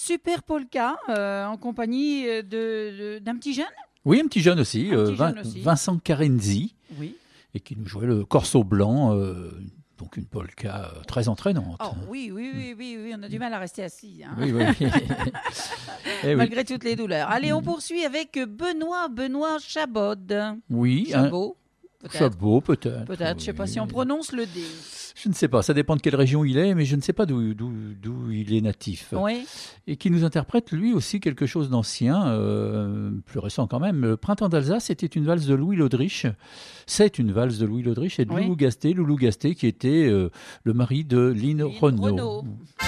super polka en compagnie d'un petit jeune. Oui, un petit jeune aussi, Jeune aussi. Vincent Carenzi, Oui. et qui nous jouait le Corso Blanc, donc une polka très entraînante. Oh oui, on a du mal à rester assis. Hein. Oui. Eh oui. Malgré toutes les douleurs. Allez, on poursuit avec Benoît Chabot. Oui, Chabot, peut-être. Chabot, peut-être. Peut-être, je ne sais pas si on prononce le D. Je ne sais pas, ça dépend de quelle région il est, mais je ne sais pas d'où il est natif. Oui. Et qui nous interprète lui aussi quelque chose d'ancien, plus récent quand même. Le Printemps d'Alsace, c'était une valse de Louis Laudrich. C'est une valse de Louis Laudrich et de Loulou Gasté qui était le mari de Lynn Renaud.